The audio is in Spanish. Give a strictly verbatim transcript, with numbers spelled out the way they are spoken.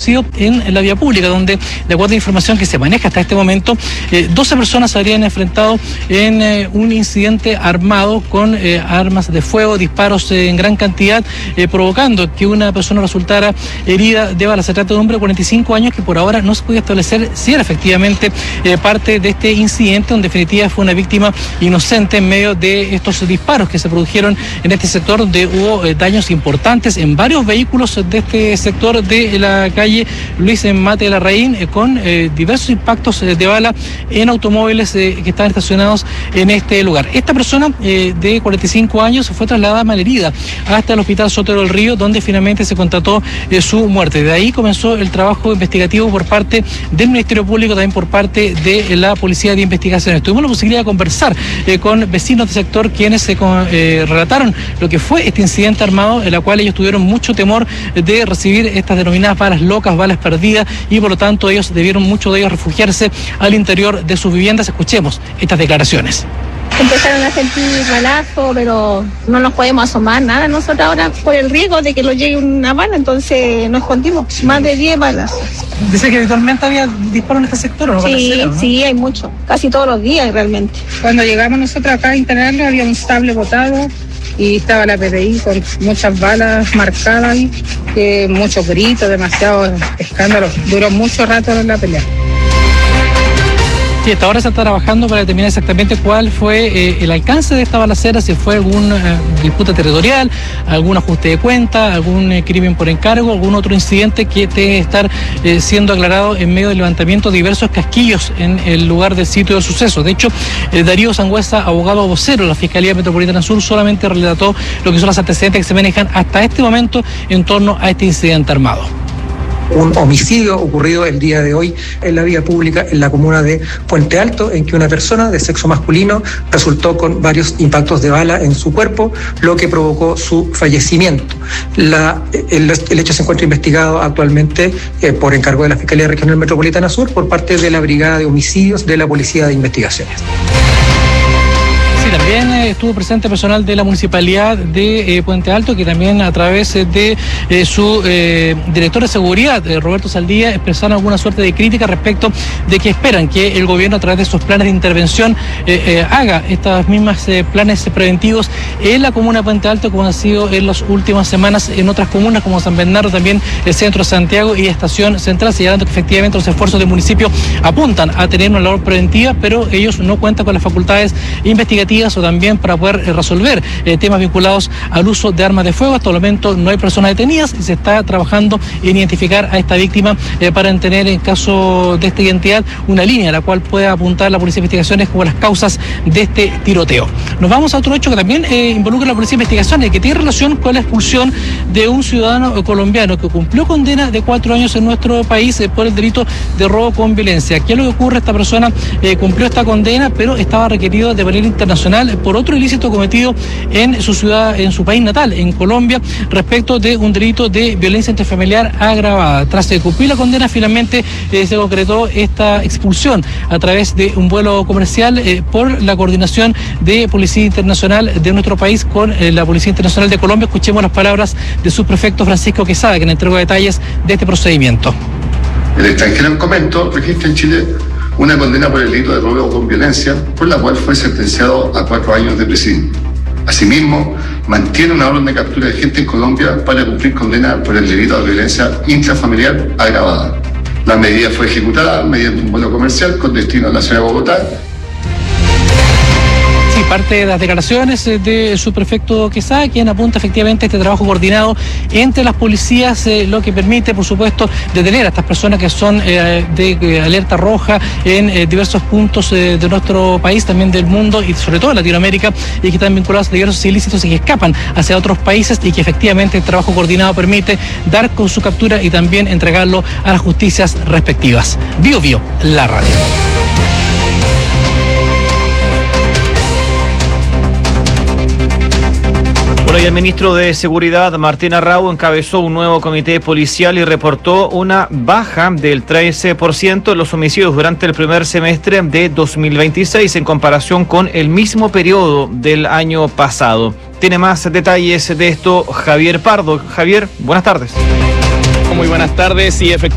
producido en la vía pública, donde, de acuerdo a la información que se maneja hasta este momento, eh, doce personas se habrían enfrentado en eh, un incidente armado con eh, armas de fuego, disparos eh, en gran cantidad, eh, provocando que una persona resultara herida de bala. Se trata de un hombre de cuarenta y cinco años que por ahora no se podía establecer si era efectivamente eh, parte de este incidente, en definitiva fue una víctima inocente en medio de estos disparos que se produjeron en este sector, donde hubo eh, daños importantes en varios vehículos de este sector de la calle Luis Mate de Larraín, eh, con eh, diversos impactos eh, de bala en automóviles eh, que estaban estacionados en este lugar. Esta persona eh, de cuarenta y cinco años fue trasladada malherida hasta el Hospital Sotero del Río, donde finalmente se constató eh, su muerte. De ahí comenzó el trabajo investigativo por parte del Ministerio Público, también por parte de la Policía de Investigaciones. Tuvimos la posibilidad de conversar eh, con vecinos del sector, quienes se eh, relataron lo que fue este incidente armado, en la cual ellos tuvieron mucho temor de recibir estas denominadas balas locas, balas perdidas, y por lo tanto ellos debieron, muchos de ellos, refugiarse al interior de sus viviendas. Escuchemos estas declaraciones. Empezaron a sentir balazos, pero no nos podemos asomar nada nosotros ahora por el riesgo de que nos llegue una bala, entonces nos escondimos. Más de diez balas. Dice que habitualmente había disparos en este sector, ¿o no? Sí, ¿no? sí, hay mucho, casi todos los días realmente. Cuando llegamos nosotros acá a internarlo había un sable botado y estaba la P D I con muchas balas marcadas y que muchos gritos, demasiado escándalo. Duró mucho rato en la pelea. Sí, hasta ahora se está trabajando para determinar exactamente cuál fue eh, el alcance de esta balacera, si fue alguna eh, disputa territorial, algún ajuste de cuenta, algún eh, crimen por encargo, algún otro incidente que debe estar eh, siendo aclarado en medio del levantamiento de diversos casquillos en el lugar del sitio del suceso. De hecho, eh, Darío Sangüesa, abogado vocero de la Fiscalía Metropolitana Sur, solamente relató lo que son los antecedentes que se manejan hasta este momento en torno a este incidente armado. Un homicidio ocurrido el día de hoy en la vía pública en la comuna de Puente Alto, en que una persona de sexo masculino resultó con varios impactos de bala en su cuerpo, lo que provocó su fallecimiento. La, el, el hecho se encuentra investigado actualmente eh, por encargo de la Fiscalía Regional Metropolitana Sur por parte de la Brigada de Homicidios de la Policía de Investigaciones. Sí, también eh, estuvo presente personal de la Municipalidad de eh, Puente Alto, que también a través eh, de eh, su eh, director de seguridad, eh, Roberto Saldía, expresaron alguna suerte de crítica respecto de que esperan que el gobierno, a través de sus planes de intervención, eh, eh, haga estas mismas eh, planes preventivos en la comuna de Puente Alto, como ha sido en las últimas semanas en otras comunas como San Bernardo, también el centro de Santiago y Estación Central, señalando que efectivamente los esfuerzos del municipio apuntan a tener una labor preventiva, pero ellos no cuentan con las facultades investigativas o también para poder eh, resolver eh, temas vinculados al uso de armas de fuego. Hasta el momento no hay personas detenidas y se está trabajando en identificar a esta víctima eh, para tener, en caso de esta identidad, una línea a la cual pueda apuntar la Policía de Investigaciones como las causas de este tiroteo. Nos vamos a otro hecho que también eh, involucra a la Policía de Investigaciones, que tiene relación con la expulsión de un ciudadano colombiano que cumplió condena de cuatro años en nuestro país eh, por el delito de robo con violencia. ¿Qué es lo que ocurre? Esta persona eh, cumplió esta condena, pero estaba requerido de manera internacional por otro ilícito cometido en su ciudad, en su país natal, en Colombia, respecto de un delito de violencia intrafamiliar agravada. Tras de cumplir la condena, finalmente eh, se concretó esta expulsión a través de un vuelo comercial eh, por la coordinación de Policía Internacional de nuestro país con eh, la Policía Internacional de Colombia. Escuchemos las palabras de su prefecto Francisco Quesada, que nos entregó detalles de este procedimiento. El extranjero en comento registra en Chile una condena por el delito de robo con violencia, por la cual fue sentenciado a cuatro años de prisión. Asimismo, mantiene una orden de captura de gente en Colombia para cumplir condena por el delito de violencia intrafamiliar agravada. La medida fue ejecutada mediante un vuelo comercial con destino a la ciudad de Bogotá. Parte de las declaraciones de su prefecto Quesada, quien apunta efectivamente a este trabajo coordinado entre las policías, eh, lo que permite, por supuesto, detener a estas personas que son eh, de eh, alerta roja en eh, diversos puntos eh, de nuestro país, también del mundo y sobre todo en Latinoamérica, y que están vinculados a diversos ilícitos y que escapan hacia otros países, y que efectivamente el trabajo coordinado permite dar con su captura y también entregarlo a las justicias respectivas. Bio Bio, la radio. Bueno, y el ministro de Seguridad, Martín Arrau, encabezó un nuevo comité policial y reportó una baja del trece por ciento en los homicidios durante el primer semestre de dos mil veintiséis en comparación con el mismo periodo del año pasado. Tiene más detalles de esto Javier Pardo. Javier, buenas tardes. Muy buenas tardes y efectivamente